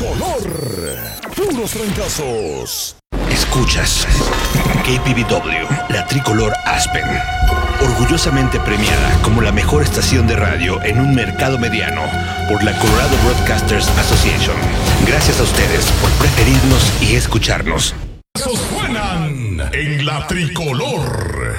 tricolor. Puros trancazos. Escuchas KPVW, la tricolor Aspen, orgullosamente premiada como la mejor estación de radio en un mercado mediano por la Colorado Broadcasters Association. Gracias a ustedes por preferirnos y escucharnos. Suenan en la tricolor.